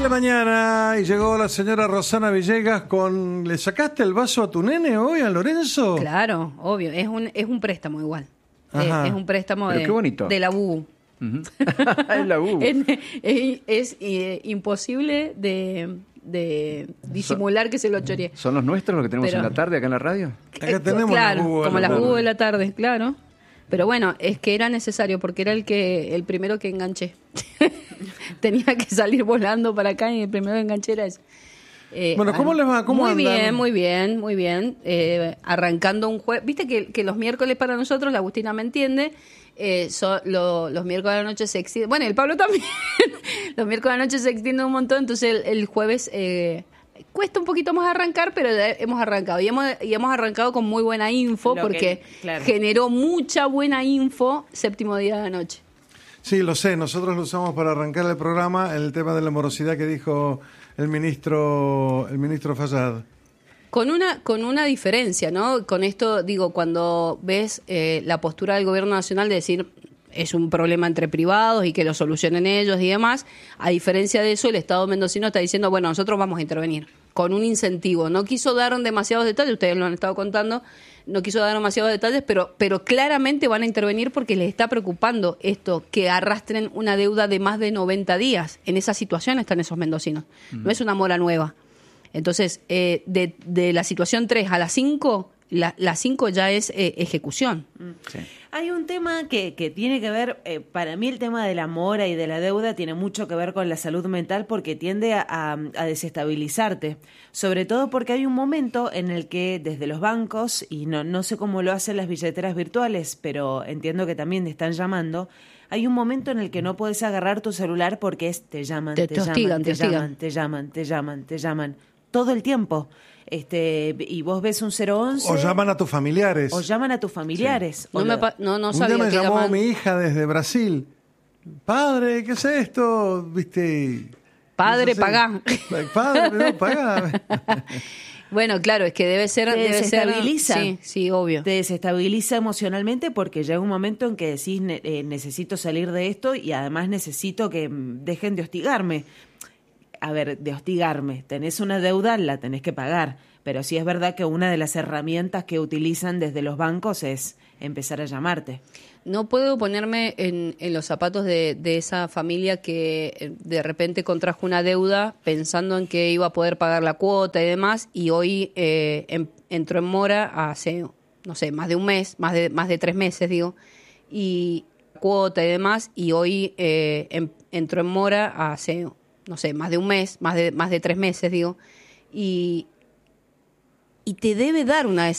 la mañana y llegó la señora Rosana Villegas con... ¿Le sacaste el vaso a tu nene hoy, a Lorenzo? Claro, obvio, es un préstamo igual. Ajá. Es un préstamo Pero qué bonito. de la BUBU. Es la U. Es imposible de disimular que se lo choreé. ¿Son los nuestros los que tenemos Pero- en la tarde acá en la radio? Acá tenemos claro, la BUBU de como la las tarde. BUBU de la tarde, claro. Pero bueno, es que era necesario porque era el primero que enganché. Tenía que salir volando para acá y el primero que enganché era ese. Bueno, ¿cómo les va? ¿Cómo muy andan? muy bien. Arrancando un jueves. Viste que los miércoles para nosotros, la Agustina me entiende, los miércoles a la noche se extiende. Bueno, el Pablo también. Los miércoles a la noche se extiende un montón, entonces el jueves cuesta un poquito más arrancar, pero ya hemos arrancado. Y hemos arrancado con muy buena info, porque claro. generó mucha buena info séptimo día de la noche. Sí, lo sé. Nosotros lo usamos para arrancar el programa, el tema de la morosidad que dijo el ministro Fayad. Con una diferencia, ¿no? Con esto, digo, cuando ves la postura del gobierno nacional de decir es un problema entre privados y que lo solucionen ellos y demás, a diferencia de eso, el Estado mendocino está diciendo, bueno, nosotros vamos a intervenir con un incentivo. No quiso dar demasiados detalles, ustedes lo han estado contando, no quiso dar demasiados detalles, pero claramente van a intervenir porque les está preocupando esto, que arrastren una deuda de más de 90 días. En esa situación están esos mendocinos. No es una mora nueva. Entonces, de la situación 3 a la 5, la 5 ya es ejecución. Sí. Hay un tema que tiene que ver, para mí el tema de la mora y de la deuda tiene mucho que ver con la salud mental porque tiende a desestabilizarte, sobre todo porque hay un momento en el que desde los bancos, y no sé cómo lo hacen las billeteras virtuales, pero entiendo que también te están llamando, hay un momento en el que no puedes agarrar tu celular porque te llaman, Te hostigan, te llaman, te llaman, todo el tiempo. Y vos ves un 011 O llaman a tus familiares. o llaman a tus familiares. O No Un sabía día me que llamó llaman- mi hija desde Brasil. Padre, ¿qué es esto? ¿Viste? Padre, No sé. pagá. Padre, no, pagá. Bueno, Claro, es que debe ser... Te debe ser- desestabiliza. Sí, obvio. te desestabiliza emocionalmente porque llega un momento en que decís necesito salir de esto y además necesito que dejen de hostigarme. A ver, de hostigarme, tenés una deuda, la tenés que pagar, pero sí es verdad que una de las herramientas que utilizan desde los bancos es empezar a llamarte. No puedo ponerme en los zapatos de esa familia que de repente contrajo una deuda pensando en que iba a poder pagar la cuota y demás, y hoy entró en mora hace, no sé, más de un mes, más de 3 meses, digo, y cuota y demás, y hoy entró en mora hace, no sé, más de un mes, más de 3 meses, digo, y te debe dar una